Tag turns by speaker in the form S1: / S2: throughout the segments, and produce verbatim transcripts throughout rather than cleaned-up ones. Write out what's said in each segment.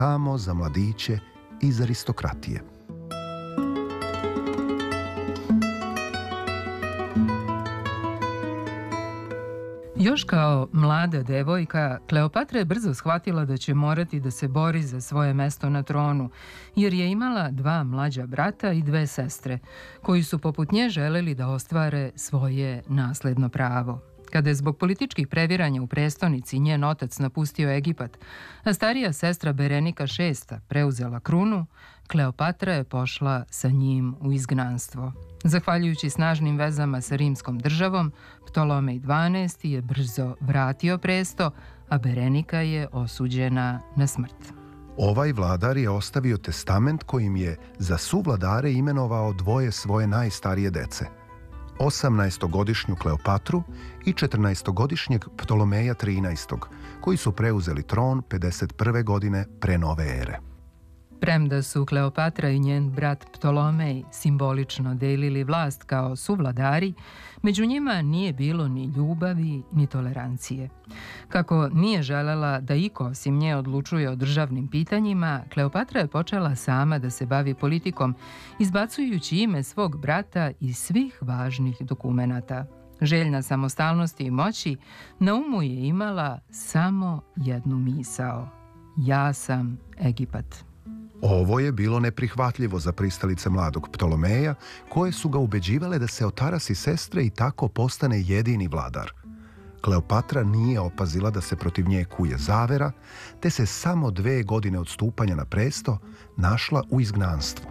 S1: samo za mladiće iz aristokratije.
S2: Još kao mlada devojka, Kleopatra je brzo shvatila da će morati da se bori za svoje mesto na tronu, jer je imala dva mlađa brata i dve sestre, koji su poput nje želeli da ostvare svoje nasledno pravo. Kada je zbog političkih previranja u prestonici njen otac napustio Egipat, a starija sestra Berenika šesta preuzela krunu, Kleopatra je pošla sa njim u izgnanstvo. Zahvaljujući snažnim vezama sa rimskom državom, Ptolomej dvanaesti je brzo vratio presto, a Berenika je osuđena na smrt.
S1: Ovaj vladar je ostavio testament kojim je za suvladare imenovao dvoje svoje najstarije dece, osamnaestogodišnju Kleopatru i četrnaestogodišnjeg Ptolomeja trinaestog, koji su preuzeli tron pedeset prve godine pre nove ere.
S2: Premda su Kleopatra i njen brat Ptolomej simbolično delili vlast kao suvladari, među njima nije bilo ni ljubavi ni tolerancije. Kako nije želela da iko osim nje odlučuje o državnim pitanjima, Kleopatra je počela sama da se bavi politikom, izbacujući ime svog brata iz svih važnih dokumenata. Željna samostalnosti i moći, na umu je imala samo jednu misao: ja sam Egipat.
S1: Ovo je bilo neprihvatljivo za pristalice mladog Ptolomeja, koje su ga ubeđivale da se otarasi sestre i tako postane jedini vladar. Kleopatra nije opazila da se protiv nje kuje zavera, te se samo dve godine od stupanja na presto našla u izgnanstvu.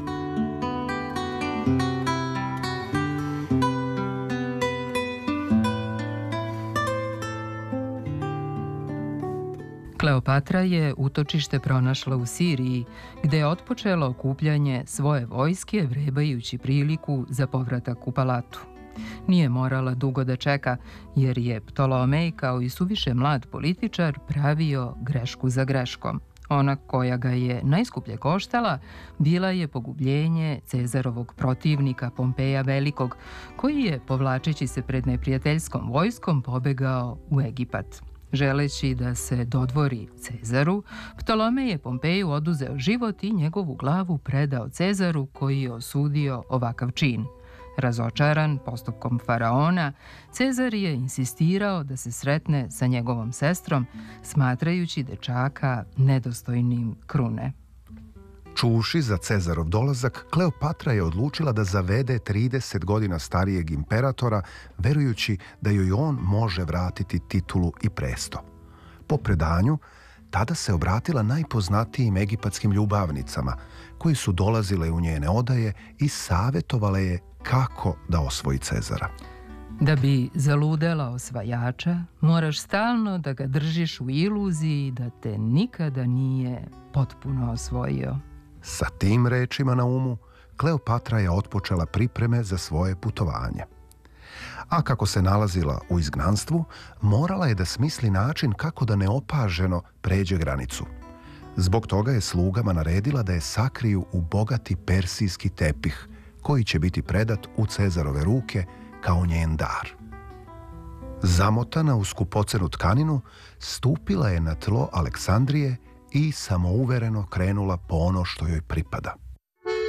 S2: Kleopatra je utočište pronašla u Siriji, gde je otpočelo okupljanje svoje vojske, vrebajući priliku za povratak u palatu. Nije morala dugo da čeka, jer je Ptolomej, kao i suviše mlad političar, pravio grešku za greškom. Ona koja ga je najskuplje koštala bila je pogubljenje Cezarovog protivnika Pompeja Velikog, koji je, povlačeći se pred neprijateljskom vojskom, pobegao u Egipat. Želeći da se dodvori Cezaru, Ptolomej je Pompeju oduzeo život i njegovu glavu predao Cezaru, koji je osudio ovakav čin. Razočaran postupkom faraona, Cezar je insistirao da se sretne sa njegovom sestrom, smatrajući dečaka nedostojnim krune.
S1: Čuši za Cezarov dolazak, Kleopatra je odlučila da zavede trideset godina starijeg imperatora, verujući da joj on može vratiti titulu i presto. Po predanju, tada se obratila najpoznatijim egipatskim ljubavnicama, koji su dolazile u njene odaje i savetovale je kako da osvoji Cezara.
S2: Da bi zaludela osvajača, moraš stalno da ga držiš u iluziji da te nikada nije potpuno osvojio.
S1: Sa tim rečima na umu, Kleopatra je otpočela pripreme za svoje putovanje. A kako se nalazila u izgnanstvu, morala je da smisli način kako da neopaženo pređe granicu. Zbog toga je slugama naredila da je sakriju u bogati persijski tepih, koji će biti predat u Cezarove ruke kao njen dar. Zamotana u skupocenu tkaninu, stupila je na tlo Aleksandrije i samouvereno krenula po ono što joj pripada.